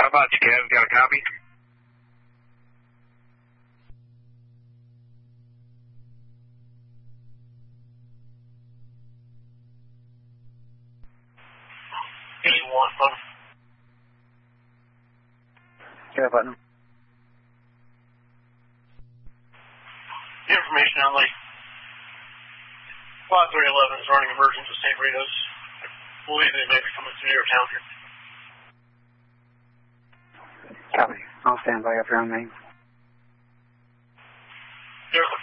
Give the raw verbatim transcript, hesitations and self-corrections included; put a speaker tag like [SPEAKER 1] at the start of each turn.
[SPEAKER 1] about you, Kev? Got a copy?
[SPEAKER 2] eighty-one, button.
[SPEAKER 3] Yeah, button.
[SPEAKER 2] Information on Lake. Quad three eleven is running emergency state radars. I believe they may be coming through your town here.
[SPEAKER 3] Copy. I'll stand by up here on me.
[SPEAKER 2] There's a